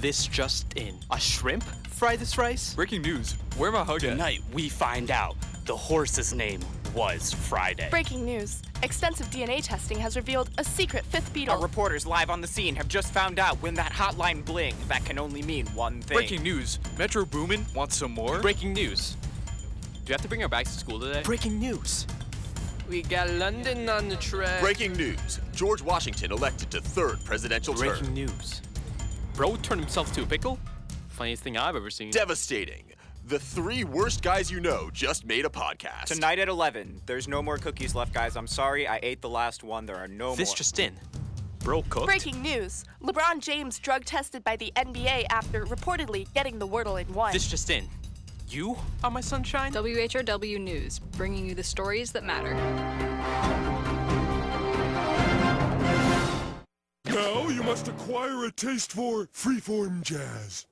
This just in. A shrimp fried this rice? Breaking news. Where my hug at? Tonight, we find out the horse's name was Friday. Breaking news. Extensive DNA testing has revealed a secret fifth beetle. Our reporters live on the scene have just found out when that hotline bling, that can only mean one thing. Breaking news. Metro Boomin wants some more? Breaking news. Do you have to bring our bags to school today? Breaking news. We got London on the track. Breaking news. George Washington elected to third presidential term. Breaking news. Bro turned himself to a pickle? Funniest thing I've ever seen. Devastating. The 3 worst guys you know just made a podcast. Tonight at 11. There's no more cookies left, guys. I'm sorry, I ate the last one. There are no more. This just in. Bro cooked? Breaking news. LeBron James drug tested by the NBA after reportedly getting the Wordle in one. This just in. You are my sunshine? WHRW News, bringing you the stories that matter. Now you must acquire a taste for freeform jazz.